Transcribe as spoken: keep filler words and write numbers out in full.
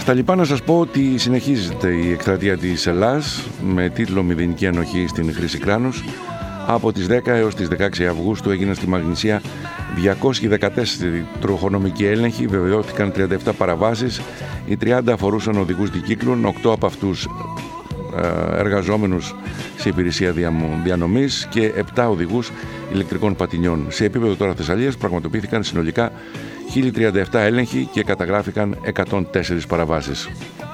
Στα λοιπά να σας πω ότι συνεχίζεται η εκστρατεία της Ελλάς με τίτλο «Μηδενική ανοχή στην Χρύση Κράνους». Από τις δέκα έως τις δεκαέξι Αυγούστου έγιναν στη Μαγνησία διακόσιοι δεκατέσσερις τροχονομικοί έλεγχοι, βεβαιώθηκαν τριάντα επτά παραβάσεις, οι τριάντα αφορούσαν οδηγούς δικύκλων, οκτώ από αυτούς εργαζόμενους σε υπηρεσία διανομής και επτά οδηγούς ηλεκτρικών πατινιών. Σε επίπεδο τώρα Θεσσαλίας πραγματοποιήθηκαν συνολικά χίλια τριάντα επτά έλεγχοι και καταγράφηκαν εκατόν τέσσερις παραβάσεις.